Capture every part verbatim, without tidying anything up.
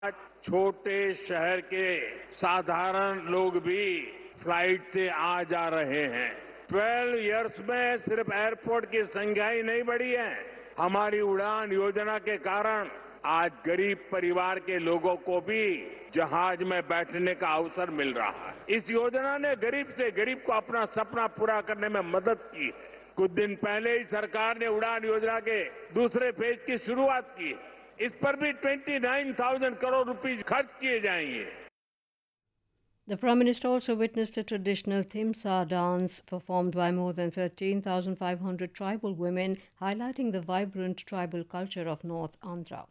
आज छोटे शहर के साधारण लोग भी फ्लाइट से आ जा रहे हैं। ट्वेल्व इयर्स में सिर्फ एयरपोर्ट की संख्या ही नहीं बढ़ी है, हमारी उड़ान योजना के कारण आज गरीब परिवार के लोगों को भी जहाज में बैठने का अवसर मिल रहा है। इस योजना ने गरीब से गरीब को अपना सपना पूरा करने में मदद की है। कुछ दिन पहले ही सरकार ने उड़ान योजना के दूसरे फेज की शुरुआत की है। इस पर भी उनतीस हज़ार करोड़ रुपए खर्च किए जाएंगे। The Prime Minister also witnessed a traditional Thimsa dance performed by more than thirteen thousand five hundred tribal women, highlighting the vibrant tribal culture of North Andhra.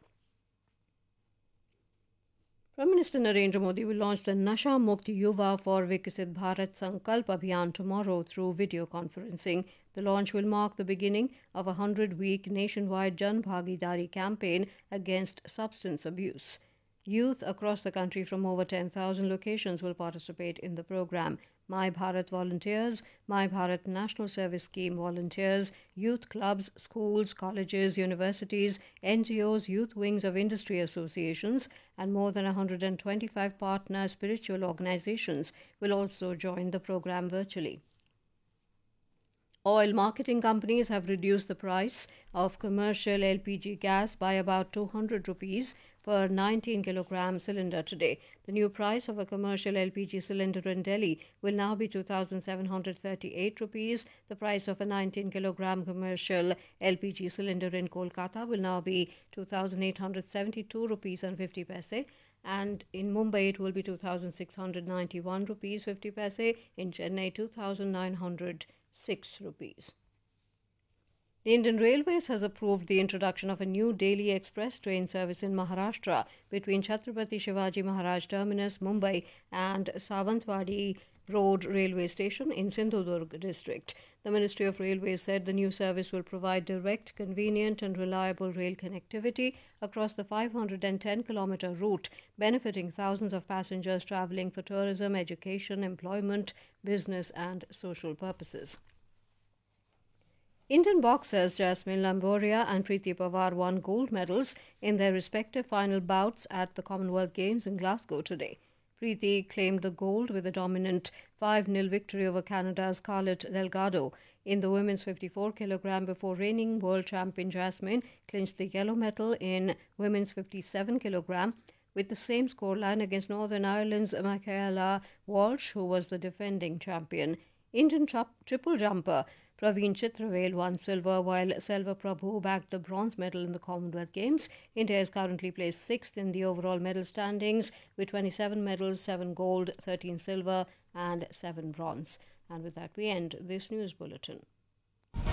Prime Minister Narendra Modi will launch the Nasha Mukt Yuva for Viksit Bharat Sankalp Abhiyan tomorrow through video conferencing. The launch will mark the beginning of a hundred-week nationwide Jan Bhagidari campaign against substance abuse. Youth across the country from over ten thousand locations will participate in the program. My Bharat volunteers, My Bharat National Service Scheme volunteers, youth clubs, schools, colleges, universities, N G Os, youth wings of industry associations, and more than one hundred twenty-five partner spiritual organizations will also join the program virtually. Oil marketing companies have reduced the price of commercial L P G gas by about two hundred rupees per nineteen kilogram cylinder today. The new price of a commercial L P G cylinder in Delhi will now be two thousand seven hundred thirty-eight rupees. The price of a nineteen kilogram commercial L P G cylinder in Kolkata will now be two thousand eight hundred seventy-two rupees and fifty paise, and in Mumbai it will be two thousand six hundred ninety-one rupees fifty paise, in Chennai two thousand nine hundred six rupees. The Indian Railways has approved the introduction of a new daily express train service in Maharashtra between Chhatrapati Shivaji Maharaj Terminus, Mumbai, and Savantwadi Road Railway Station in Sindhudurg district. The Ministry of Railways said the new service will provide direct, convenient, and reliable rail connectivity across the five hundred ten kilometre route, benefiting thousands of passengers travelling for tourism, education, employment, business, and social purposes. Indian boxers Jasmine Lamboria and Preeti Pawar won gold medals in their respective final bouts at the Commonwealth Games in Glasgow today. Preeti claimed the gold with a dominant five nil victory over Canada's Scarlett Delgado in the women's fifty-four kilogram before reigning world champion Jasmine clinched the yellow medal in women's fifty-seven kilogram with the same scoreline against Northern Ireland's Michaela Walsh, who was the defending champion. Indian tri- triple jumper Praveen Chitravel won silver, while Selva Prabhu bagged the bronze medal in the Commonwealth Games. India is currently placed sixth in the overall medal standings with twenty-seven medals, seven gold, thirteen silver, and seven bronze. And with that, we end this news bulletin.